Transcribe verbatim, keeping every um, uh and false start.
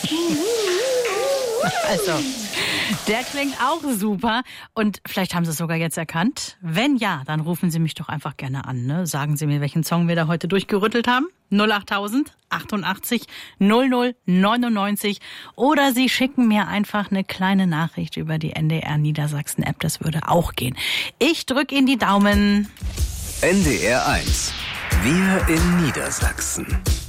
Also, der klingt auch super. Und vielleicht haben Sie es sogar jetzt erkannt. Wenn ja, dann rufen Sie mich doch einfach gerne an. Ne? Sagen Sie mir, welchen Song wir da heute durchgerüttelt haben. null achttausend achtundachtzig null null neunundneunzig. Oder Sie schicken mir einfach eine kleine Nachricht über die N D R Niedersachsen App. Das würde auch gehen. Ich drücke Ihnen die Daumen. N D R eins. Wir in Niedersachsen.